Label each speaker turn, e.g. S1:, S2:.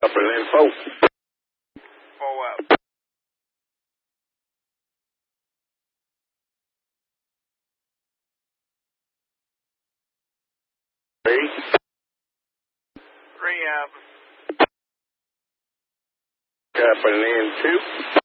S1: Up and then 4.
S2: 4 out.
S1: Three.
S2: 3 out.
S1: Up and then 2.